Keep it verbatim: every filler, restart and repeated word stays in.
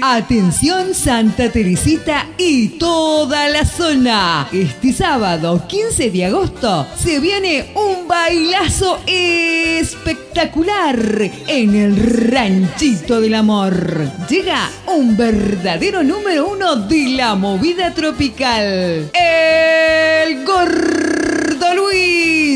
Atención Santa Teresita y toda la zona. Este sábado quince de agosto se viene un bailazo espectacular en el Ranchito del Amor. Llega un verdadero número uno de la movida tropical, el Gordo Luis.